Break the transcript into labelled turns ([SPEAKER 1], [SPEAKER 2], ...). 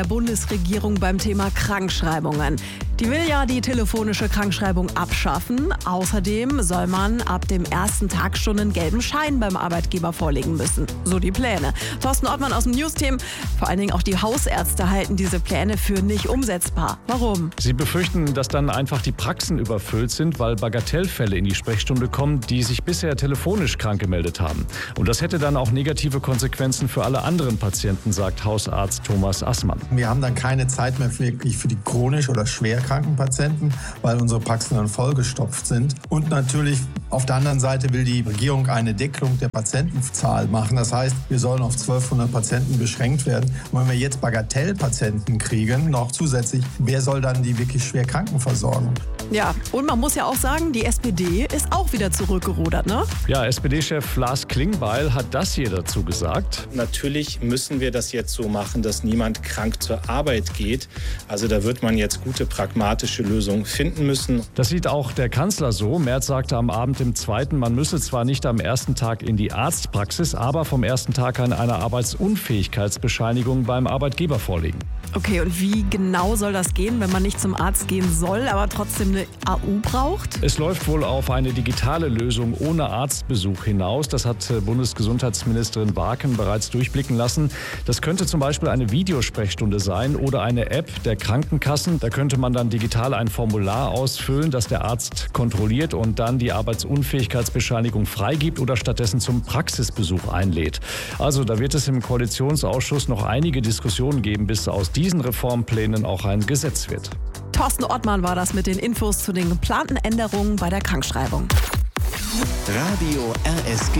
[SPEAKER 1] der Bundesregierung beim Thema Krankschreibungen. Die will ja die telefonische Krankschreibung abschaffen. Außerdem soll man ab dem ersten Tag schon einen gelben Schein beim Arbeitgeber vorlegen müssen. So die Pläne. Thorsten Ortmann aus dem News-Team. Vor allen Dingen auch die Hausärzte halten diese Pläne für nicht umsetzbar. Warum?
[SPEAKER 2] Sie befürchten, dass dann einfach die Praxen überfüllt sind, weil Bagatellfälle in die Sprechstunde kommen, die sich bisher telefonisch krank gemeldet haben. Und das hätte dann auch negative Konsequenzen für alle anderen Patienten, sagt Hausarzt Thomas Assmann.
[SPEAKER 3] Wir haben dann keine Zeit mehr wirklich für die chronisch oder schwerkranken Patienten, weil unsere Praxen dann vollgestopft sind. Und natürlich auf der anderen Seite will die Regierung eine Deckelung der Patientenzahl machen. Das heißt, wir sollen auf 1200 Patienten beschränkt werden. Und wenn wir jetzt Bagatellpatienten kriegen, noch zusätzlich, wer soll dann die wirklich schwer Kranken versorgen?
[SPEAKER 1] Ja, und man muss ja auch sagen, die SPD ist auch wieder zurückgerudert, ne?
[SPEAKER 2] Ja, SPD-Chef Lars Klingbeil hat das hier dazu gesagt.
[SPEAKER 4] Natürlich müssen wir das jetzt so machen, dass niemand krank zur Arbeit geht. Also da wird man jetzt gute, pragmatische Lösungen finden müssen.
[SPEAKER 2] Das sieht auch der Kanzler so. Merz sagte am Abend im Zweiten, man müsse zwar nicht am ersten Tag in die Arztpraxis, aber vom ersten Tag an eine Arbeitsunfähigkeitsbescheinigung beim Arbeitgeber vorlegen.
[SPEAKER 1] Okay, und wie genau soll das gehen, wenn man nicht zum Arzt gehen soll, aber trotzdem eine AU braucht?
[SPEAKER 2] Es läuft wohl auf eine digitale Lösung ohne Arztbesuch hinaus. Das hat Bundesgesundheitsministerin Waken bereits durchblicken lassen. Das könnte zum Beispiel eine Videosprechstunde sein oder eine App der Krankenkassen. Da könnte man dann digital ein Formular ausfüllen, das der Arzt kontrolliert und dann die Arbeitsunfähigkeitsbescheinigung freigibt oder stattdessen zum Praxisbesuch einlädt. Also da wird es im Koalitionsausschuss noch einige Diskussionen geben, bis aus diesen Reformplänen auch ein Gesetz wird.
[SPEAKER 1] Thorsten Ortmann war das mit den Infos zu den geplanten Änderungen bei der Krankschreibung.
[SPEAKER 5] Radio RSG.